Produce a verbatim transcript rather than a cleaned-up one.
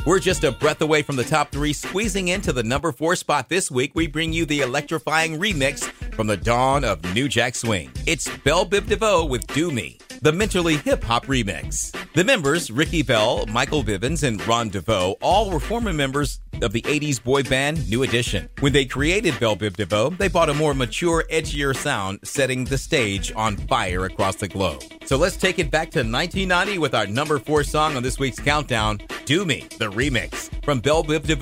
We're just a breath away from the top three, squeezing into the number four spot this week. We bring you the electrifying remix from the dawn of New Jack Swing. It's Bell Biv DeVoe with Do Me, the mentally hip-hop remix. The members, Ricky Bell, Michael Bivins, and Ron DeVoe, all were former members of the eighties boy band New Edition. When they created Bell Biv DeVoe, they brought a more mature, edgier sound, setting the stage on fire across the globe. So let's take it back to nineteen ninety with our number four song on this week's countdown, Do Me, the remix from Bell Biv DeVoe.